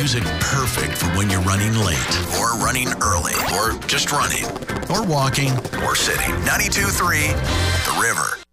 music perfect for when you're running late, or running early, or just running, or walking, or sitting. 92.3 The River.